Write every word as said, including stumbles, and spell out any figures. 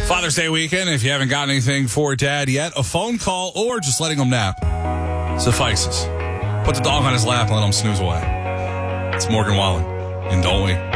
Father's Day weekend, if you haven't got anything for Dad yet, a phone call or just letting him nap suffices. Put the dog on his lap and let him snooze away. It's Morgan Wallen, and don't we?